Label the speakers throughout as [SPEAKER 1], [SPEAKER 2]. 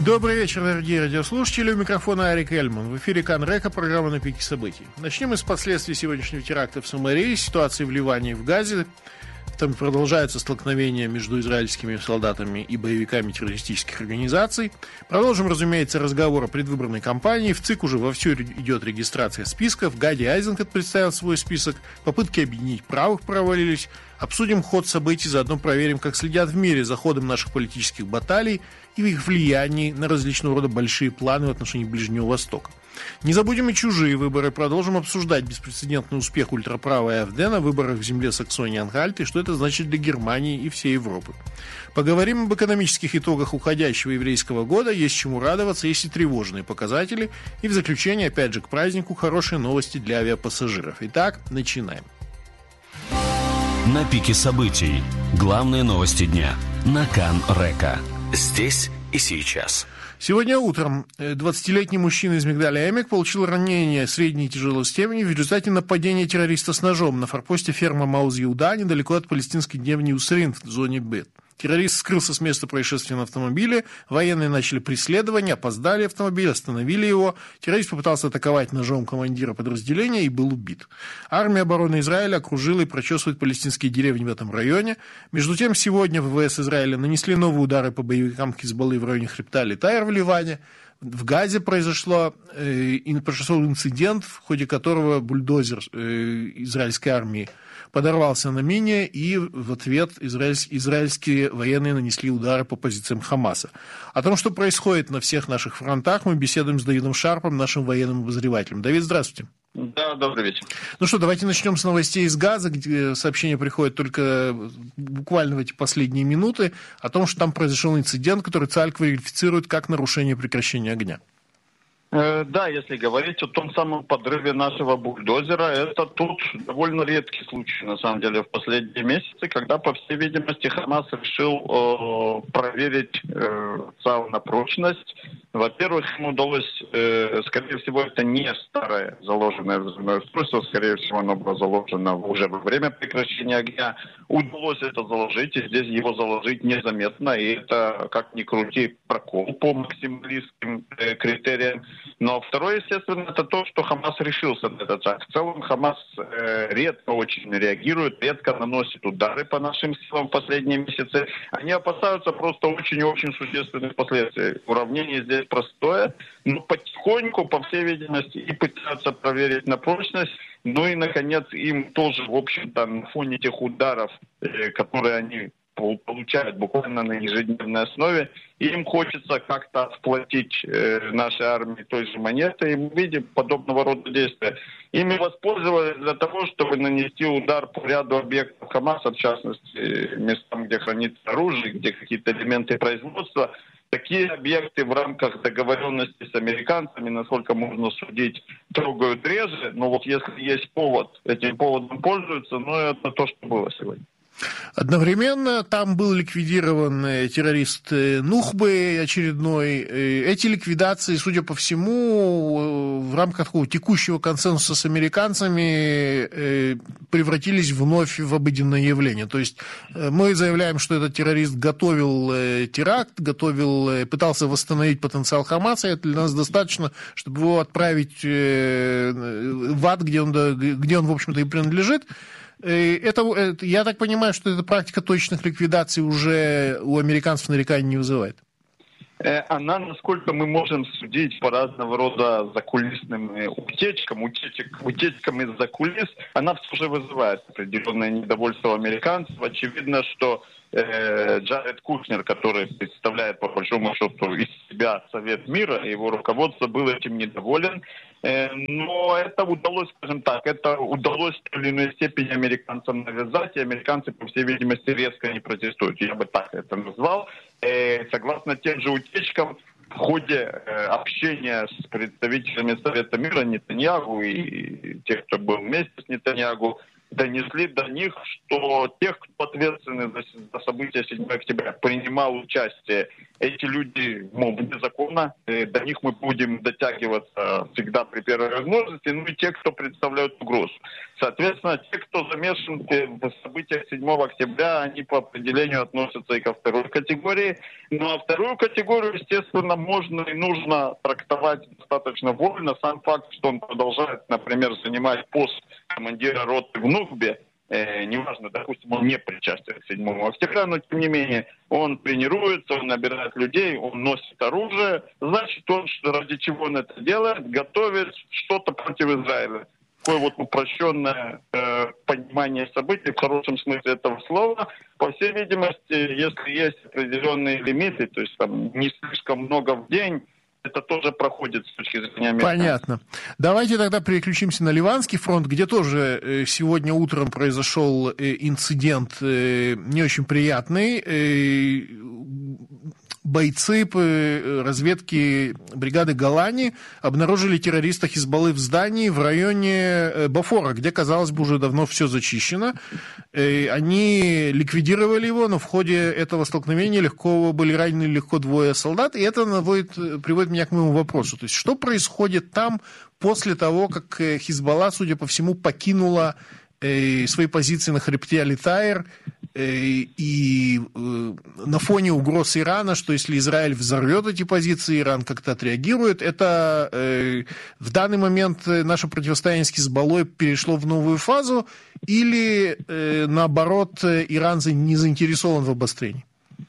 [SPEAKER 1] Добрый вечер, дорогие радиослушатели. У микрофона Арик Эльман. В эфире Канрека, программа «На пике событий». Начнем с последствий сегодняшнего теракта в Самарии, ситуации в Ливане и в Газе. Там продолжаются столкновения между израильскими солдатами и боевиками террористических организаций. Продолжим, разумеется, разговор о предвыборной кампании. В ЦИК уже вовсю идет регистрация списков. Гади Айзенкот представил свой список. Попытки объединить правых провалились. Обсудим ход событий, заодно проверим, как следят в мире за ходом наших политических баталий и их влиянии на различного рода большие планы в отношении Ближнего Востока. Не забудем и чужие выборы. Продолжим обсуждать беспрецедентный успех ультраправой АфД на выборах в земле Саксонии-Анхальт и что это значит для Германии и всей Европы. Поговорим об экономических итогах уходящего еврейского года. Есть чему радоваться, есть и тревожные показатели. И в заключение, опять же, к празднику хорошие новости для авиапассажиров. Итак, начинаем.
[SPEAKER 2] На пике событий. Главные новости дня. На Канрека. Здесь и сейчас.
[SPEAKER 1] Сегодня утром 20-летний мужчина из Мигдаля-Эмек получил ранение средней и тяжелой степени в результате нападения террориста с ножом на форпосте ферма Мауз-Иуда недалеко от палестинской деревни Усрин в зоне Бет. Террорист скрылся с места происшествия на автомобиле, военные начали преследование, опоздали автомобиль, остановили его. Террорист попытался атаковать ножом командира подразделения и был убит. Армия обороны Израиля окружила и прочесывает палестинские деревни в этом районе. Между тем, сегодня ВВС Израиля нанесли новые удары по боевикам Хизбаллы в районе хребта Литайр в Ливане. В Газе произошел инцидент, в ходе которого бульдозер израильской армии подорвался на мине, и в ответ израильские военные нанесли удары по позициям Хамаса. О том, что происходит на всех наших фронтах, мы беседуем с Давидом Шарпом, нашим военным обозревателем. Давид, здравствуйте.
[SPEAKER 3] Да, добрый вечер.
[SPEAKER 1] Ну что, давайте начнем с новостей из Газа, где сообщения приходят только буквально в эти последние минуты, о том, что там произошел инцидент, который ЦАЛЬ квалифицирует как нарушение прекращения огня.
[SPEAKER 3] Да, если говорить о том самом подрыве нашего бульдозера, это тут довольно редкий случай, на самом деле, в последние месяцы, когда, по всей видимости, Хамас решил проверить ЦАУ на прочность. Во-первых, ему удалось, скорее всего, это не старое заложенное взрывное устройство, скорее всего, оно было заложено уже во время прекращения огня. Удалось это заложить, и здесь его заложить незаметно, и это, как ни крути, прокол по максималистским критериям. Но второе, естественно, это то, что Хамас решился на этот шаг. В целом Хамас редко очень реагирует, редко наносит удары по нашим силам в последние месяцы. Они опасаются просто очень-очень существенных последствий. Уравнение здесь простое, но потихоньку, по всей видимости, и пытаются проверить на прочность. Ну и, наконец, им тоже, в общем-то, на фоне тех ударов, которые они получают буквально на ежедневной основе, им хочется как-то отплатить нашей армии той же монетой, и мы видим подобного рода действия. Ими воспользовались для того, чтобы нанести удар по ряду объектов Хамаса, в частности, местам, где хранится оружие, где какие-то элементы производства. Такие объекты в рамках договоренности с американцами, насколько можно судить, трогают реже. Но вот если есть повод, этим поводом пользуются, но это то, что было сегодня.
[SPEAKER 1] Одновременно там был ликвидирован террорист Нухбы очередной. Эти ликвидации, судя по всему, в рамках такого текущего консенсуса с американцами превратились вновь в обыденное явление. То есть мы заявляем, что этот террорист готовил теракт, пытался восстановить потенциал Хамаса. Это для нас достаточно, чтобы его отправить в ад, где он, в общем-то, и принадлежит. Я так понимаю, что эта практика точных ликвидаций уже у американцев нареканий не вызывает.
[SPEAKER 3] Она, насколько мы можем судить по разного рода закулисным утечкам из-за кулис, она все же вызывает определенное недовольство американцев. Очевидно, что Джаред Кушнер, который представляет по большому счету из себя Совет мира, его руководство был этим недоволен. Но это удалось, скажем так, в той или иной степени американцам навязать, и американцы, по всей видимости, резко не протестуют. Я бы так это назвал. Согласно тем же утечкам, в ходе общения с представителями Совета мира Нетаньяху и тех, кто был вместе с Нетаньяху, донесли до них, что тех, кто ответственны за события 7 октября, принимал участие эти люди, вне закона, до них мы будем дотягиваться всегда при первой возможности, ну и те, кто представляют угрозу. Соответственно, те, кто замешан в событиях 7 октября, они по определению относятся и ко второй категории. Ну а вторую категорию, естественно, можно и нужно трактовать достаточно вольно. Сам факт, что он продолжает, например, занимать пост командира роты в Нукбе, неважно, допустим, он не причастен к 7 октября, но тем не менее он тренируется, он набирает людей, он носит оружие, значит, он ради чего он это делает, готовит что-то против Израиля. Такое вот упрощенное понимание событий в хорошем смысле этого слова. По всей видимости, если есть определенные лимиты, то есть там не слишком много в день, это тоже проходит с точки зрения местности.
[SPEAKER 1] Понятно. Давайте тогда переключимся на Ливанский фронт, где тоже сегодня утром произошел инцидент не очень приятный. Бойцы разведки бригады Голани обнаружили террориста Хизбаллы в здании в районе Бофора, где, казалось бы, уже давно все зачищено. Они ликвидировали его, но в ходе этого столкновения были ранены легко 2 солдат, и это приводит меня к моему вопросу. То есть, что происходит там после того, как Хизбалла, судя по всему, покинула свои позиции на хребте Али-Таир, и на фоне угроз Ирана, что если Израиль взорвет эти позиции, Иран как-то отреагирует, это в данный момент наше противостояние с Хизбаллой перешло в новую фазу, или наоборот Иран не заинтересован в обострении?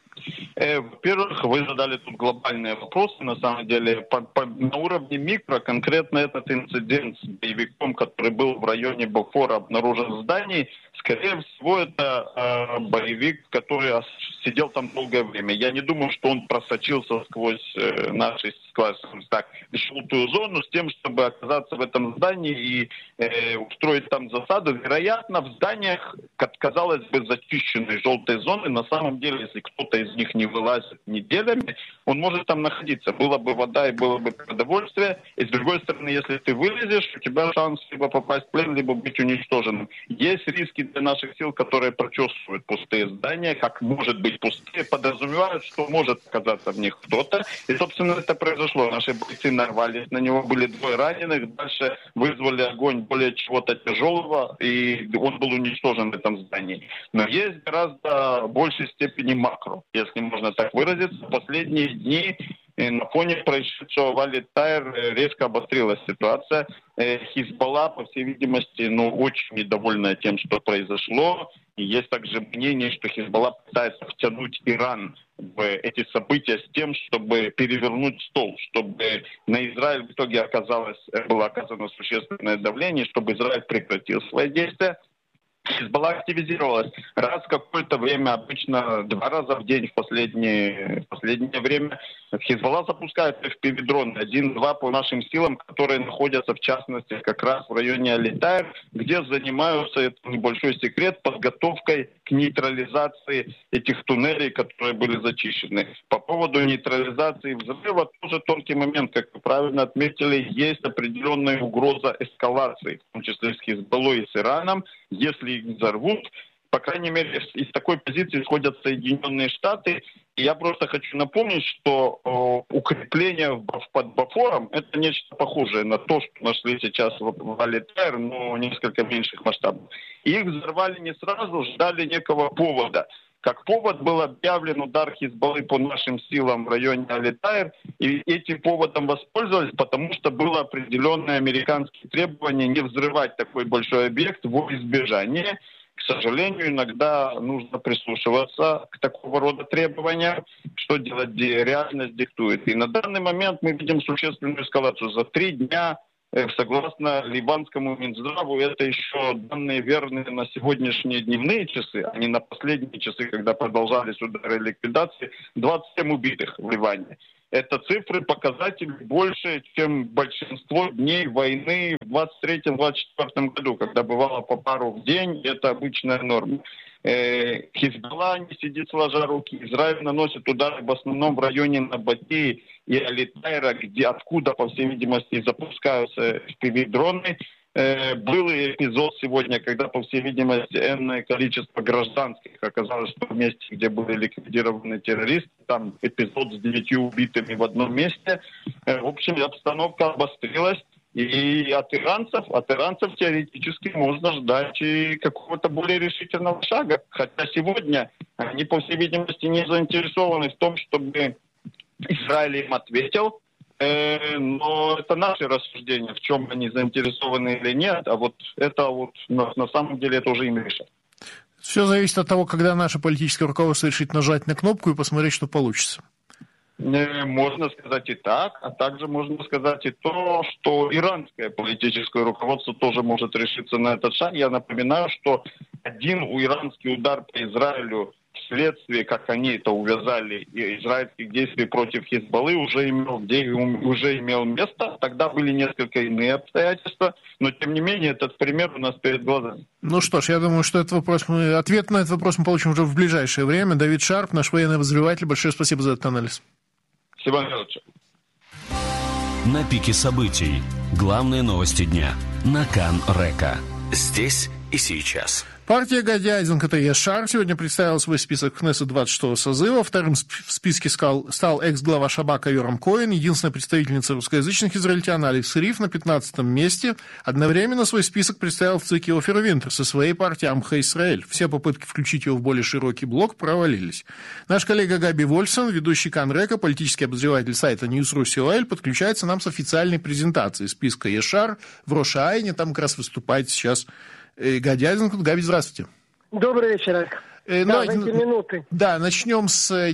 [SPEAKER 3] Во-первых, вы задали тут глобальные вопросы, на самом деле. На уровне микро конкретно этот инцидент с боевиком, который был в районе Бофора, обнаружен в здании, скорее всего, это боевик, который сидел там долгое время. Я не думаю, что он просочился сквозь наши, скажем так, желтую зону с тем, чтобы оказаться в этом здании и устроить там засаду. Вероятно, в зданиях, казалось бы, зачищенные желтые зоны, на самом деле, если кто-то из них не вылазит неделями, он может там находиться. Была бы вода и было бы продовольствие. И с другой стороны, если ты вылезешь, у тебя шанс либо попасть в плен, либо быть уничтоженным. Есть риски для наших сил, которые прочесывают пустые здания, как может быть пустые, подразумевают, что может оказаться в них кто-то. И, собственно, это произошло. Наши бойцы нарвались на него, были 2 раненых, дальше вызвали огонь более чего-то тяжелого, и он был уничтожен в этом здании. Но есть гораздо большей степени макро, если можно так выразиться. В последние дни на фоне происшедшего в Али-Таир резко обострилась ситуация. Хизбалла, по всей видимости, очень недовольна тем, что произошло. И есть также мнение, что Хизбалла пытается втянуть Иран в эти события с тем, чтобы перевернуть стол, чтобы на Израиль в итоге было оказано существенное давление, чтобы Израиль прекратил свои действия. Хизбалла активизировалась раз в какое-то время, обычно 2 раза в день в последнее время. Хизбалла запускает FPV-дроны 1-2 по нашим силам, которые находятся, в частности, как раз в районе Али-Таир, где занимаются, это небольшой секрет, подготовкой к нейтрализации этих туннелей, которые были зачищены. По поводу нейтрализации взрыва, тоже тонкий момент, как вы правильно отметили, есть определенная угроза эскалации, в том числе с Хизбаллой и с Ираном. Если их взорвут, по крайней мере, из такой позиции исходят Соединенные Штаты. И я просто хочу напомнить, что укрепление под Бофором – это нечто похожее на то, что нашли сейчас в Али-Таир, но несколько меньших масштабов. Их взорвали не сразу, ждали некого повода. Как повод был объявлен удар Хизбаллы по нашим силам в районе Али-Таир, и этим поводом воспользовались, потому что было определенное американские требование не взрывать такой большой объект во избежание. К сожалению, иногда нужно прислушиваться к такого рода требованиям, что делать реальность диктует. И на данный момент мы видим существенную эскалацию. За 3 дня, согласно ливанскому Минздраву, это еще данные верные на сегодняшние дневные часы, а не на последние часы, когда продолжались удары и ликвидации, 27 убитых в Ливане. Это цифры, показатели больше, чем большинство дней войны в 23-24 году, когда бывало по пару в день, это обычная норма. Хизбалла не сидит сложа руки. Израиль наносит удары в основном в районе Набатии и Али-Таира, откуда, по всей видимости, запускаются FPV-дроны. Был эпизод сегодня, когда, по всей видимости, энное количество гражданских оказалось в том месте, где были ликвидированы террористы. Там эпизод с 9 убитыми в одном месте. В общем, обстановка обострилась. И от иранцев теоретически можно ждать и какого-то более решительного шага. Хотя сегодня они, по всей видимости, не заинтересованы в том, чтобы Израиль им ответил. Но это наши рассуждения, в чем они заинтересованы или нет. А вот это вот на самом деле это уже им решать.
[SPEAKER 1] Все зависит от того, когда наше политическое руководство решит нажать на кнопку и посмотреть, что получится.
[SPEAKER 3] Можно сказать и так, а также можно сказать и то, что иранское политическое руководство тоже может решиться на этот шаг. Я напоминаю, что один иранский удар по Израилю вследствие, как они это увязали, израильских действий против Хизбаллы уже имел место. Тогда были несколько иные обстоятельства, но тем не менее этот пример у нас перед глазами.
[SPEAKER 1] Ну что ж, я думаю, что ответ на этот вопрос мы получим уже в ближайшее время. Давид Шарп, наш военный обозреватель, большое спасибо за этот анализ.
[SPEAKER 3] Спасибо, Михайлович.
[SPEAKER 2] На пике событий. Главные новости дня. На Кан Река. Здесь и сейчас.
[SPEAKER 1] Партия Гади Айзенкота Яшар сегодня представила свой список в Кнессет 26-го созыва. Вторым в списке стал экс-глава Шабака Йорам Коэн, единственная представительница русскоязычных израильтян Алекс Риф на 15-м месте. Одновременно свой список представил в ЦИК Офер Винтер со своей партией Амха Исраэль. Все попытки включить его в более широкий блок провалились. Наш коллега Габи Вольсон, ведущий Кан Река, политический обозреватель сайта News.ru подключается нам с официальной презентацией списка Яшар в Рош-Айне. Там как раз выступает сейчас Гади Айзенкот. Габи, здравствуйте.
[SPEAKER 4] Добрый вечер. Давайте минуты.
[SPEAKER 1] Да, начнем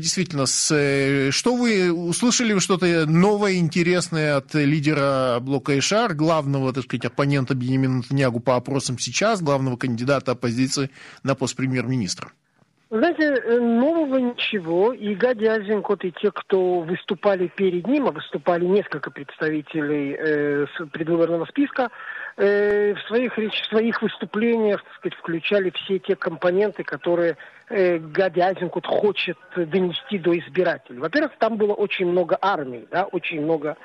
[SPEAKER 1] что вы услышали, что-то новое, интересное от лидера блока Яшар, главного, так сказать, оппонента Биньямина Нетаньяху по опросам сейчас, главного кандидата оппозиции на пост премьер-министра?
[SPEAKER 4] Знаете, нового ничего. И Гади Айзенкот, и те, кто выступали перед ним, а выступали несколько представителей предвыборного списка, в своих выступлениях, так сказать, включали все те компоненты, которые Гади Айзенкот хочет донести до избирателей. Во-первых, там было очень много армий, да, очень много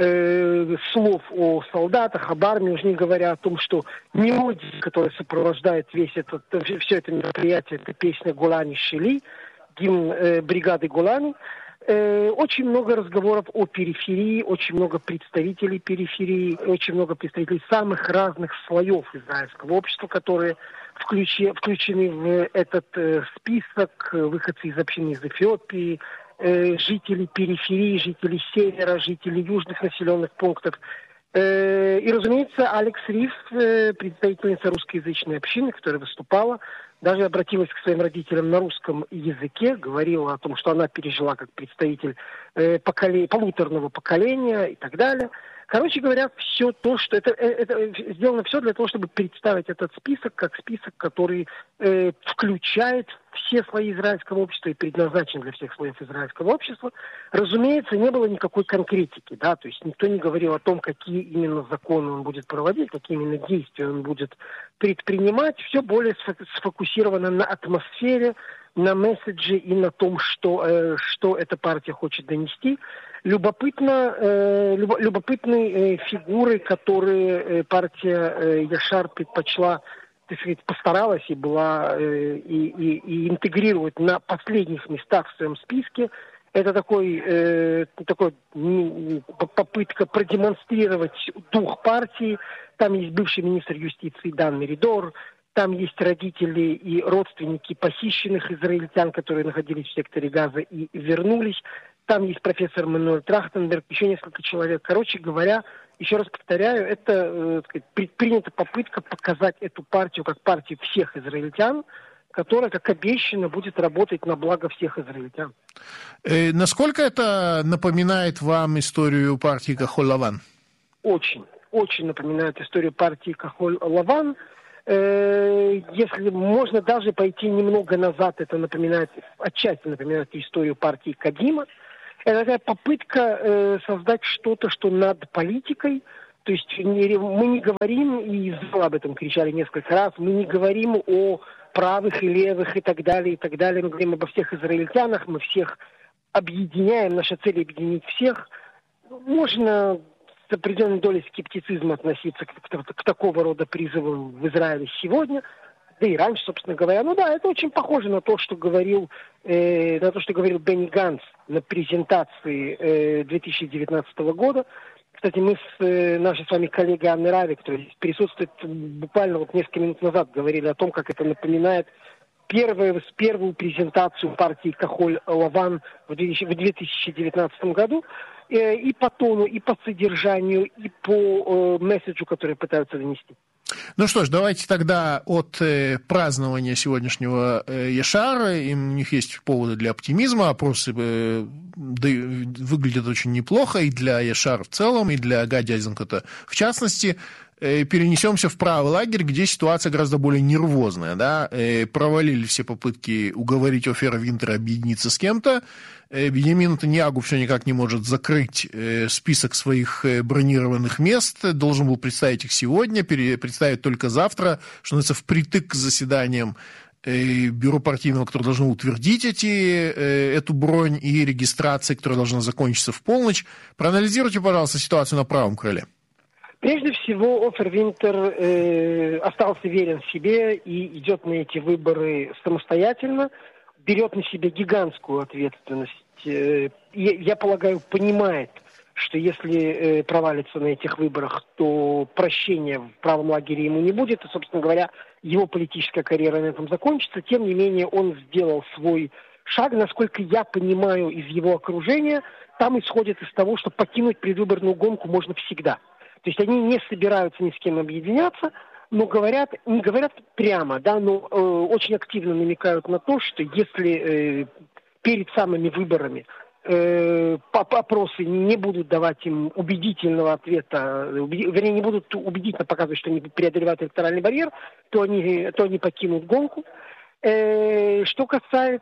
[SPEAKER 4] слов о солдатах, об армии, уже не говоря о том, что мелодия, которая сопровождает все это мероприятие, это песня Голани Шели, гимн бригады Голани. Очень много разговоров о периферии, очень много представителей периферии, очень много представителей самых разных слоев израильского общества, которые включены в этот список, выходцы из общины из Эфиопии, жители периферии, жители севера, жители южных населенных пунктов. И, разумеется, Алекс Риф, представительница русскоязычной общины, которая выступала, даже обратилась к своим родителям на русском языке, говорила о том, что она пережила как представитель полуторного поколения и так далее. Короче говоря, все то, что это сделано все для того, чтобы представить этот список как список, который включает все слои израильского общества и предназначен для всех слоев израильского общества. Разумеется, не было никакой конкретики, да, то есть никто не говорил о том, какие именно законы он будет проводить, какие именно действия он будет предпринимать. Все более сфокусировано на атмосфере, на месседже и на том, что эта партия хочет донести. Любопытные фигуры, которые партия Яшар предпочла, так сказать, постаралась и была и интегрировать на последних местах в своем списке. Это такой попытка продемонстрировать дух партии. Там есть бывший министр юстиции Дан Меридор, там есть родители и родственники похищенных израильтян, которые находились в секторе Газа и вернулись. Там есть профессор Мануэль Трахтенберг, еще несколько человек. Короче говоря, еще раз повторяю, это предпринята попытка показать эту партию как партию всех израильтян, которая, как обещано, будет работать на благо всех израильтян.
[SPEAKER 1] Насколько это напоминает вам историю партии Кахоль-Лаван?
[SPEAKER 4] Очень, очень напоминает историю партии Кахоль-Лаван. Если можно даже пойти немного назад, это отчасти напоминает историю партии Кадима. Это такая попытка создать что-то, что над политикой. То есть мы не говорим, и об этом кричали несколько раз, мы не говорим о правых и левых и так далее, и так далее. Мы говорим обо всех израильтянах, мы всех объединяем, наша цель объединить всех. Можно с определенной долей скептицизма относиться к такого рода призывам в Израиле сегодня, да и раньше, собственно говоря. Ну да, это очень похоже на то, что говорил Бенни Ганц на презентации 2019 года. Кстати, мы с нашей с вами коллегой Анной Рави, которая здесь присутствует, буквально вот несколько минут назад говорили о том, как это напоминает первую презентацию партии Кахоль-Лаван в 2019 году. И по тону, и по содержанию, и по месседжу, который пытаются донести.
[SPEAKER 1] Ну что ж, давайте тогда от празднования сегодняшнего Яшара. У них есть поводы для оптимизма. Опросы выглядят очень неплохо и для Яшара в целом, и для Гади Айзенкота в частности. Перенесемся в правый лагерь, где ситуация гораздо более нервозная. Да? Провалили все попытки уговорить Офера Винтера объединиться с кем-то. Биньямин Нетаньяху все никак не может закрыть список своих бронированных мест. Должен был представить их сегодня, представить только завтра, что называется, впритык к заседаниям бюро партийного, которое должно утвердить эту бронь и регистрации, которая должна закончиться в полночь. Проанализируйте, пожалуйста, ситуацию на правом крыле.
[SPEAKER 4] Прежде всего, Офер Винтер остался верен себе и идет на эти выборы самостоятельно, берет на себя гигантскую ответственность. Я полагаю, понимает, что если провалится на этих выборах, то прощения в правом лагере ему не будет, и, собственно говоря, его политическая карьера на этом закончится. Тем не менее, он сделал свой шаг. Насколько я понимаю из его окружения, там исходит из того, что покинуть предвыборную гонку можно всегда. То есть они не собираются ни с кем объединяться, но не говорят прямо, да, но очень активно намекают на то, что если перед самыми выборами опросы не будут давать им убедительного ответа, вернее, не будут убедительно показывать, что они преодолевают электоральный барьер, то они покинут гонку. Что касается,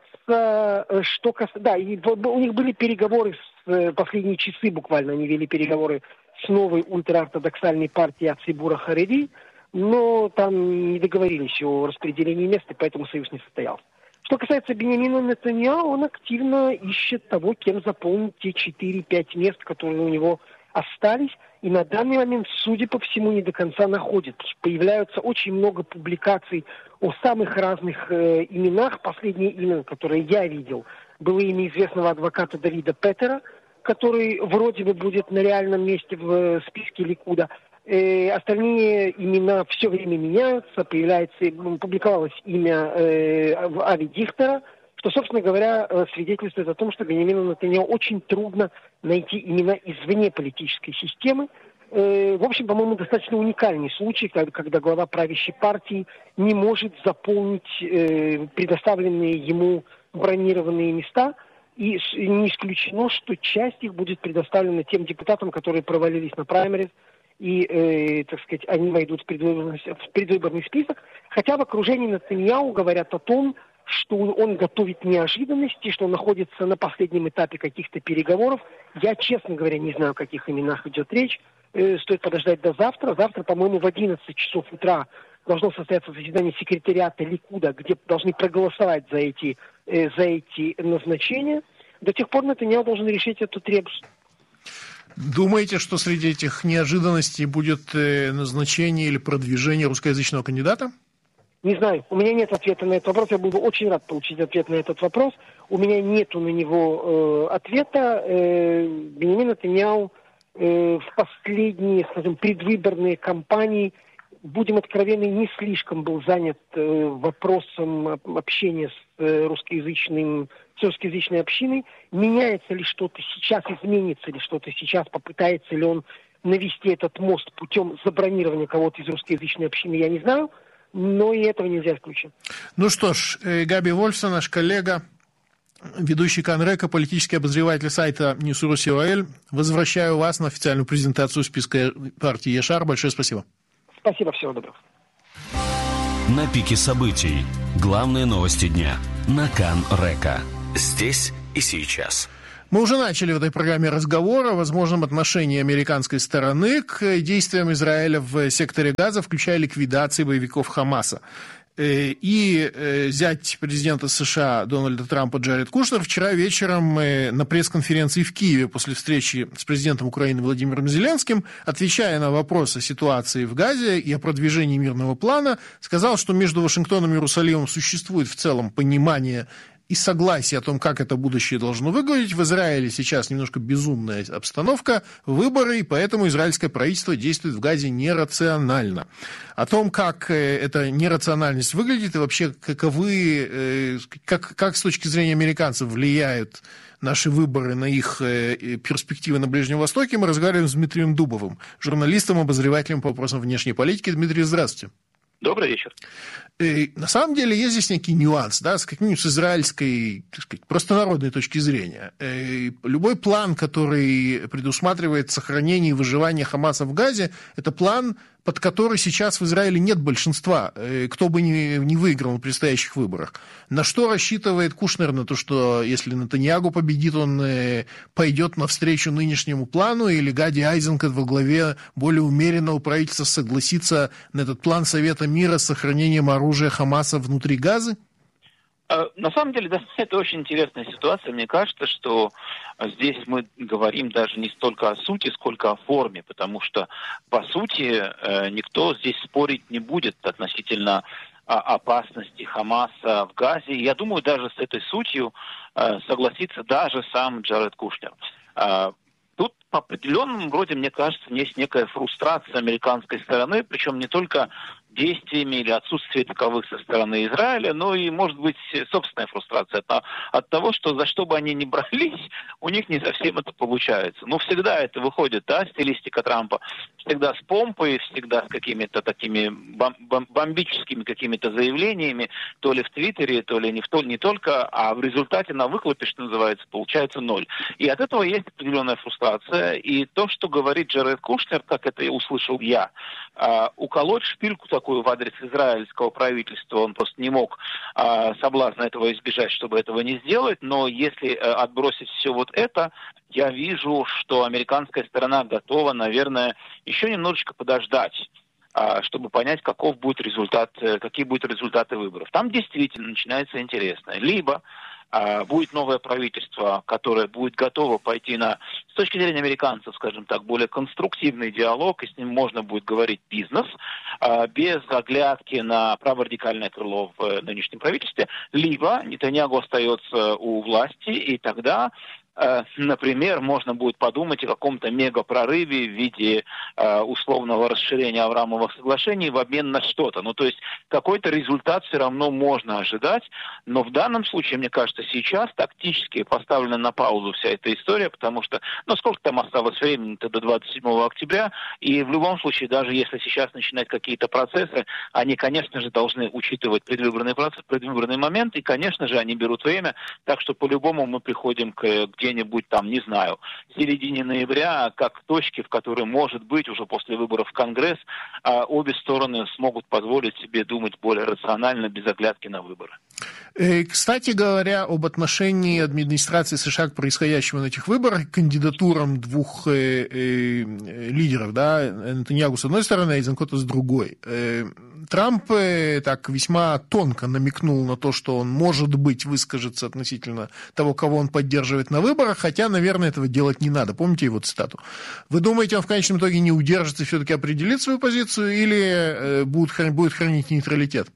[SPEAKER 4] да, и у них были переговоры последние часы буквально, они вели переговоры с новой ультраортодоксальной партией Ацибура Хареди, но там не договорились о распределении мест, и поэтому союз не состоялся. Что касается Биньямина Нетаньяху, он активно ищет того, кем заполнить те 4-5 мест, которые у него остались, и на данный момент, судя по всему, не до конца находит. Появляются очень много публикаций о самых разных именах. Последнее имя, которое я видел, было имя известного адвоката Давида Петера, который вроде бы будет на реальном месте в списке Ликуда. Остальные имена все время меняются, публиковалось имя Ави Дихтера, что, собственно говоря, свидетельствует о том, что Биньямину Нетаньяху очень трудно найти имена извне политической системы. В общем, по-моему, достаточно уникальный случай, когда глава правящей партии не может заполнить предоставленные ему бронированные места, и не исключено, что часть их будет предоставлена тем депутатам, которые провалились на праймериз, и, так сказать, они войдут в предвыборный список. Хотя в окружении Нетаньяху говорят о том, что он готовит неожиданности, что он находится на последнем этапе каких-то переговоров. Я, честно говоря, не знаю, о каких именах идет речь. Стоит подождать до завтра. Завтра, по-моему, в 11 часов утра должно состояться заседание секретариата Ликуда, где должны проголосовать за эти назначения. До тех пор Нетаньяху должен решить эту требование.
[SPEAKER 1] Думаете, что среди этих неожиданностей будет назначение или продвижение русскоязычного кандидата?
[SPEAKER 4] Не знаю, у меня нет ответа на этот вопрос. Я буду очень рад получить ответ на этот вопрос. У меня нету на него ответа. Биньямин Нетаньяху в последние, скажем, предвыборные кампании, будем откровенны, не слишком был занят вопросом общения с русскоязычной общиной. Меняется ли что-то сейчас, изменится ли что-то сейчас, попытается ли он навести этот мост путем забронирования кого-то из русскоязычной общины, я не знаю, но и этого нельзя исключить.
[SPEAKER 1] Ну что ж, Габи Вольфсон, наш коллега, ведущий Кан Река, политический обозреватель сайта Ньюс.ру. Возвращаю вас на официальную презентацию списка партии Яшар. Большое спасибо.
[SPEAKER 4] Спасибо, всего доброго.
[SPEAKER 2] На пике событий. Главные новости дня. На Кан Река. Здесь и сейчас.
[SPEAKER 1] Мы уже начали в этой программе разговор о возможном отношении американской стороны к действиям Израиля в секторе Газа, включая ликвидации боевиков Хамаса. И зять президента США Дональда Трампа Джаред Кушнер вчера вечером на пресс-конференции в Киеве после встречи с президентом Украины Владимиром Зеленским, отвечая на вопросы о ситуации в Газе и о продвижении мирного плана, сказал, что между Вашингтоном и Иерусалимом существует в целом понимание и согласие о том, как это будущее должно выглядеть. В Израиле сейчас немножко безумная обстановка, выборы, и поэтому израильское правительство действует в Газе нерационально. О том, как эта нерациональность выглядит и вообще каковы, как с точки зрения американцев влияют наши выборы на их перспективы на Ближнем Востоке, мы разговариваем с Дмитрием Дубовым, журналистом, обозревателем по вопросам внешней политики. Дмитрий, здравствуйте.
[SPEAKER 3] Добрый вечер.
[SPEAKER 1] На самом деле есть здесь некий нюанс, да, с каким-нибудь с израильской, так сказать, простонародной точки зрения. Любой план, который предусматривает сохранение и выживание Хамаса в Газе, это план, под который сейчас в Израиле нет большинства, кто бы не выиграл на предстоящих выборах. На что рассчитывает Кушнер? На то, что если Нетаньяху победит, он пойдет навстречу нынешнему плану, или Гади Айзенкот во главе более умеренного правительства согласится на этот план Совета мира с сохранением оружия Хамаса внутри Газы?
[SPEAKER 5] На самом деле, да, это очень интересная ситуация. Мне кажется, что здесь мы говорим даже не столько о сути, сколько о форме, потому что, по сути, никто здесь спорить не будет относительно опасности Хамаса в Газе. Я думаю, даже с этой сутью согласится даже сам Джаред Кушнер. Тут по определенному роде, мне кажется, есть некая фрустрация американской стороны, причем не только действиями или отсутствие таковых со стороны Израиля, но и, может быть, собственная фрустрация от того, что за что бы они ни брались, у них не совсем это получается. Ну, всегда это выходит, да, стилистика Трампа, всегда с помпой, всегда с какими-то такими бомбическими какими-то заявлениями, то ли в Твиттере, то ли не только, а в результате на выхлопе, что называется, получается ноль. И от этого есть определенная фрустрация, и то, что говорит Джаред Кушнер, как это и услышал я, уколоть шпильку такую в адрес израильского правительства, он просто не мог соблазна этого избежать, чтобы этого не сделать, но если отбросить все вот это, я вижу, что американская сторона готова, наверное, еще немножечко подождать, чтобы понять, какой будет результат, какие будут результаты выборов. Там действительно начинается интересное. Либо будет новое правительство, которое будет готово пойти на, с точки зрения американцев, скажем так, более конструктивный диалог, и с ним можно будет говорить бизнес, без оглядки на праворадикальное крыло в нынешнем правительстве, либо Нетаньяху остается у власти, и тогда, например, можно будет подумать о каком-то мегапрорыве в виде условного расширения Авраамовых соглашений в обмен на что-то. Ну, то есть какой-то результат все равно можно ожидать, но в данном случае, мне кажется, сейчас тактически поставлена на паузу вся эта история, потому что, ну, сколько там осталось времени-то до 27 октября, и в любом случае, даже если сейчас начинать какие-то процессы, они, конечно же, должны учитывать предвыборный процесс, предвыборный момент, и, конечно же, они берут время, так что по-любому мы приходим к где-нибудь там, не знаю, в середине ноября, как к точке, в которой, может быть, уже после выборов в Конгресс, обе стороны смогут позволить себе думать более рационально, без оглядки на выборы.
[SPEAKER 1] Кстати говоря, об отношении администрации США к происходящему на этих выборах, к кандидатурам двух лидеров, да, Нетаньяху с одной стороны, а Айзенкота с другой. Трамп так весьма тонко намекнул на то, что он, может быть, выскажется относительно того, кого он поддерживает на выборах, хотя, наверное, этого делать не надо. Помните его цитату? Вы думаете, он в конечном итоге не удержится и все-таки определит свою позицию или будет хранить нейтралитет?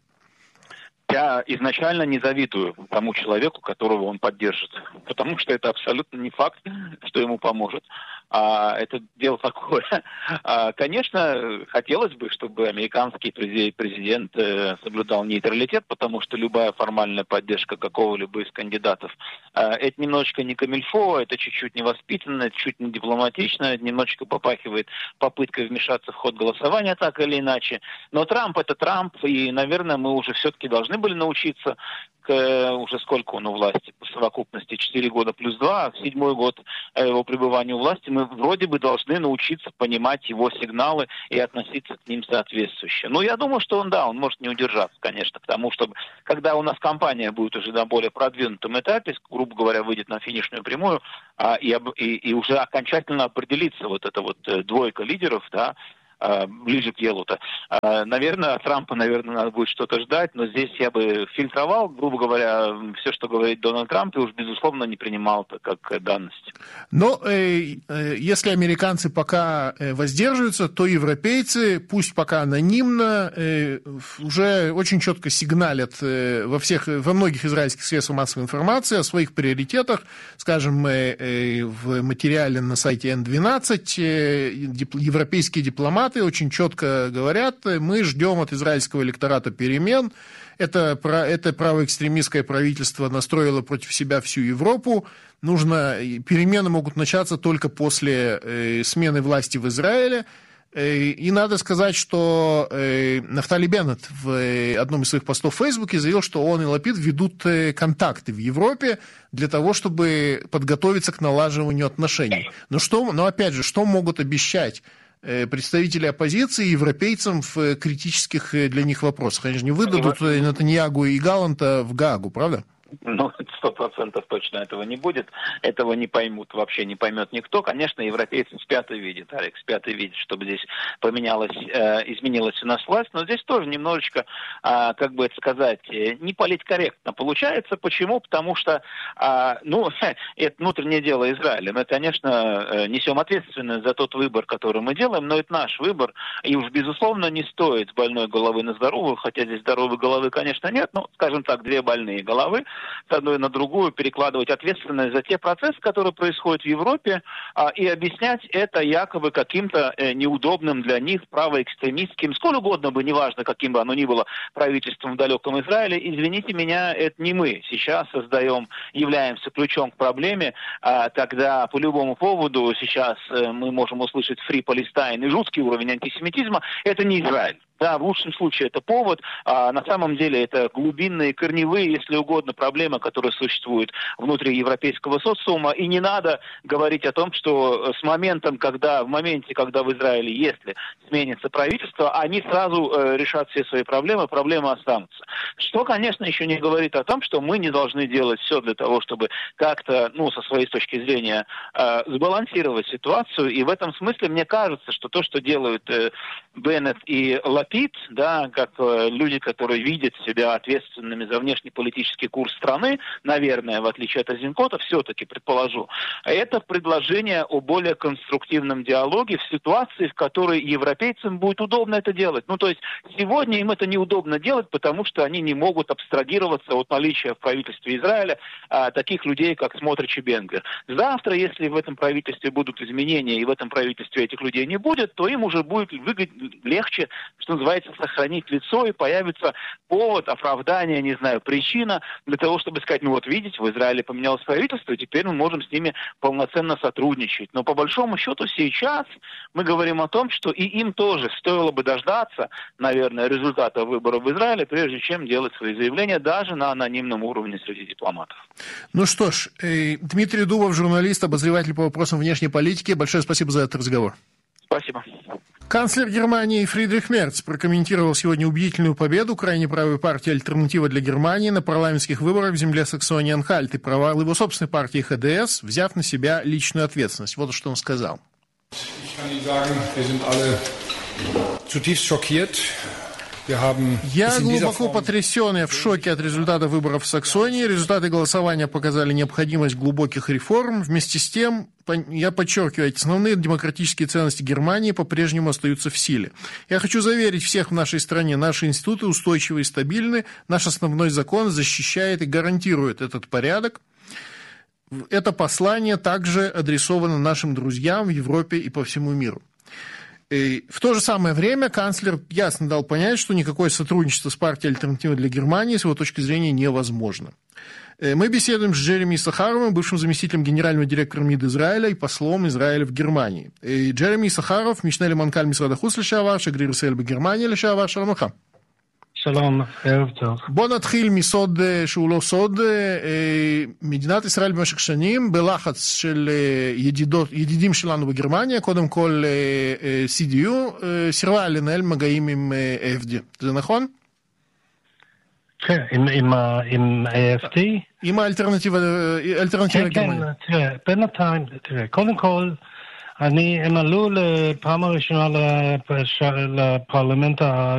[SPEAKER 5] Я изначально не завидую тому человеку, которого он поддержит, потому что это абсолютно не факт, что ему поможет. Это дело такое. Конечно, хотелось бы, чтобы американский президент соблюдал нейтралитет, потому что любая формальная поддержка какого-либо из кандидатов это немножечко не камильфо, это чуть-чуть невоспитанно, это чуть не дипломатично, это немножечко попахивает попыткой вмешаться в ход голосования так или иначе. Но Трамп это Трамп, и, наверное, мы уже все-таки должны были научиться уже сколько он у власти, по совокупности 4 года плюс 2, 7-й год его пребывания у власти, мы вроде бы должны научиться понимать его сигналы и относиться к ним соответствующе. Но я думаю, что он может не удержаться, конечно, потому что когда у нас кампания будет уже на более продвинутом этапе, грубо говоря, выйдет на финишную прямую, и уже окончательно определится вот эта вот двойка лидеров, да, ближе к делу-то. Наверное, от Трампа, надо будет что-то ждать, но здесь я бы фильтровал, грубо говоря, все, что говорит Дональд Трамп, и уж, безусловно, не принимал это как данность.
[SPEAKER 1] Но если американцы пока воздерживаются, то европейцы, пусть пока анонимно, уже очень четко сигналят во многих израильских средствах массовой информации о своих приоритетах. Скажем, в материале на сайте N12 европейские дипломаты очень четко говорят: мы ждем от израильского электората перемен. Это правоэкстремистское правительство настроило против себя всю Европу. Перемены могут начаться только после смены власти в Израиле. И надо сказать, что Нафтали Беннет в одном из своих постов в Фейсбуке заявил, что он и Лапид ведут контакты в Европе для того, чтобы подготовиться к налаживанию отношений. Но опять же, что могут обещать представители оппозиции европейцам в критических для них вопросах? Они же не выдадут Нетаньягу и Галланта в Гаагу, правда?
[SPEAKER 5] 100% точно этого не будет, этого не поймут, вообще не поймет никто. Конечно, европейцы спят и видят, Алекс, спят и видят, чтобы здесь изменилась у нас власть, но здесь тоже немножечко, как бы это сказать, не политкорректно получается. Почему? Потому что, это внутреннее дело Израиля. Мы, конечно, несем ответственность за тот выбор, который мы делаем, но это наш выбор, и уж, безусловно, не стоит с больной головы на здоровую, хотя здесь здоровой головы, конечно, нет, скажем так, две больные головы, с одной на другую перекладывать ответственность за те процессы, которые происходят в Европе, и объяснять это якобы каким-то неудобным для них правоэкстремистским, сколь угодно бы, неважно, каким бы оно ни было, правительством в далеком Израиле. Извините меня, это не мы сейчас являемся ключом к проблеме, когда по любому поводу сейчас мы можем услышать Free Palestine и жуткий уровень антисемитизма. Это не Израиль. Да, в лучшем случае это повод, а на самом деле это глубинные, корневые, если угодно, проблемы, которые существуют внутри европейского социума. И не надо говорить о том, что в моменте, когда в Израиле, если сменится правительство, они сразу решат все свои проблемы останутся. Что, конечно, еще не говорит о том, что мы не должны делать все для того, чтобы как-то, со своей точки зрения, сбалансировать ситуацию. И в этом смысле мне кажется, что то, что делают Беннет и Лапид, как люди, которые видят себя ответственными за внешнеполитический курс страны, наверное, в отличие от Айзенкота, все-таки предположу, это предложение о более конструктивном диалоге в ситуации, в которой европейцам будет удобно это делать. То есть сегодня им это неудобно делать, потому что они не могут абстрагироваться от наличия в правительстве Израиля таких людей, как Смотрич и Бен-Гвир. Завтра, если в этом правительстве будут изменения и в этом правительстве этих людей не будет, то им уже будет легче, что называется, сохранить лицо, и появится повод, оправдание, причина для того, чтобы сказать, видите, в Израиле поменялось правительство, и теперь мы можем с ними полноценно сотрудничать. Но по большому счету сейчас мы говорим о том, что и им тоже стоило бы дождаться, наверное, результата выборов в Израиле, прежде чем делать свои заявления даже на анонимном уровне среди дипломатов.
[SPEAKER 1] Что ж, Дмитрий Дубов, журналист, обозреватель по вопросам внешней политики. Большое спасибо за этот разговор.
[SPEAKER 5] Спасибо.
[SPEAKER 1] Канцлер Германии Фридрих Мерц прокомментировал сегодня убедительную победу крайне правой партии «Альтернатива для Германии» на парламентских выборах в земле Саксонии-Анхальт и провал его собственной партии ХДС, взяв на себя личную ответственность. Вот что он сказал. Я глубоко потрясен и в шоке от результатов выборов в Саксонии. Результаты голосования показали необходимость глубоких реформ. Вместе с тем, я подчеркиваю, эти основные демократические ценности Германии по-прежнему остаются в силе. Я хочу заверить всех в нашей стране, наши институты устойчивы и стабильны, наш основной закон защищает и гарантирует этот порядок. Это послание также адресовано нашим друзьям в Европе и по всему миру. И в то же самое время канцлер ясно дал понять, что никакое сотрудничество с партией «Альтернатива для Германии» с его точки зрения невозможно. Мы беседуем с Джереми Исахаровым, бывшим заместителем генерального директора МИД Израиля и послом Израиля в Германии. Джереми Исахаров, משנה למנכ"ל משרד החוץ לשעבר, שגריר ישראל בגרמניה לשעבר, שלום לך.
[SPEAKER 6] שלום, ערב טוב.
[SPEAKER 1] בוא נתחיל מסוד שהוא לא סוד. מדינת ישראל במשך שנים בלחץ של ידידים שלנו בגרמניה, קודם כל CDU, סירבה לנהל מגעים עם AFD. זה נכון?
[SPEAKER 6] כן, עם AFD?
[SPEAKER 1] עם האלטרנטיבה לגרמניה.
[SPEAKER 6] כן, תראה, בינתיים, קודם כל, הם עלו לפעם הראשונה לפרלמנט